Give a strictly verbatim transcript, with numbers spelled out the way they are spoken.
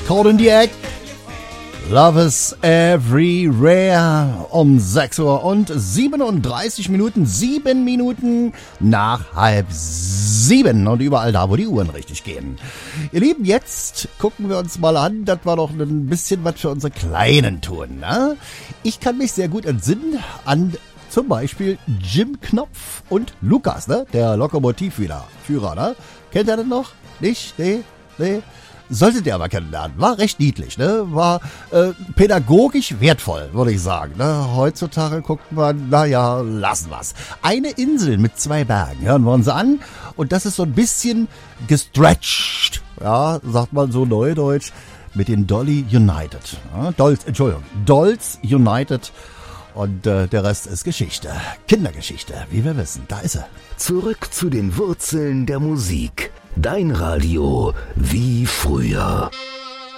Caught in the Act. Love is everywhere. Um sechs Uhr und siebenunddreißig Minuten. Sieben Minuten nach halb sieben. Und überall da, wo die Uhren richtig gehen. Ihr Lieben, jetzt gucken wir uns mal an, dass wir doch ein bisschen was für unsere Kleinen tun. Ne? Ich kann mich sehr gut entsinnen an zum Beispiel Jim Knopf und Lukas, ne? Der Lokomotivführer. Führer, ne? Kennt ihr das noch? Nicht? Nee? Nee? Solltet ihr aber kennenlernen. War recht niedlich, ne? War äh, pädagogisch wertvoll, würde ich sagen. Ne? Heutzutage guckt man, naja, lassen wir's. Eine Insel mit zwei Bergen, hören wir uns an. Und das ist so ein bisschen gestretched, ja, sagt man so neudeutsch, mit den Dolly United. Ja? Dolls, Entschuldigung, Dolls United. Und äh, der Rest ist Geschichte. Kindergeschichte, wie wir wissen. Da ist er. Zurück zu den Wurzeln der Musik. Dein Radio wie früher.